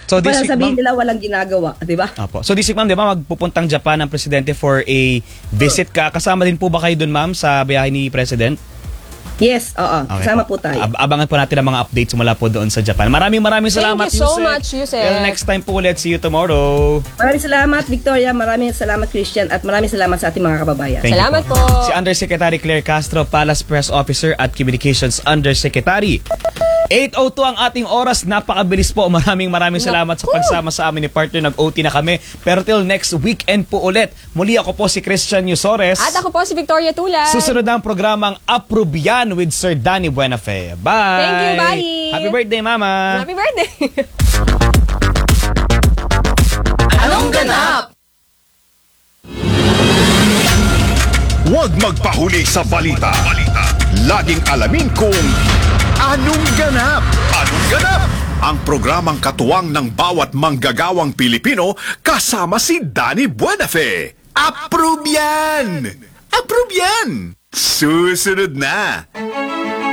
So this week, sabihin ma'am, nila walang ginagawa, di ba? Apo. So this week, ma'am, di ba, magpupuntang Japan ang presidente for a visit ka. Kasama din po ba kayo dun, ma'am, sa biyahe ni President? Yes, oo. Okay Kasama po tayo. Abangan po natin ang mga updates mula po doon sa Japan. Maraming salamat, Thank you so Yusek. much, Yusek. Well, next time po ulit. See you tomorrow. Maraming salamat, Victoria. Maraming salamat, Christian. At maraming salamat sa ating mga kababayan. Thank you Salamat po. Si Undersecretary Claire Castro, Palace Press Officer at Communications Undersecretary. 8:02 ang ating oras. Napakabilis po. Maraming salamat sa pagsama sa amin ni partner. Nag-OT na kami. Pero till next weekend po ulit. Muli ako po si Christian Yusores. At ako po si Victoria Tulad. Susunod ang programang Approve Yan with Sir Danny Buenafe. Bye! Thank you, bye! Happy birthday, Mama! Happy birthday! Anong ganap? Huwag magpahuli sa balita. Laging alamin kung anong ganap. Anong ganap? Ang programang katuwang ng bawat manggagawang Pilipino kasama si Danny Buenafe. Approve yan! Approve yan! Susunod na!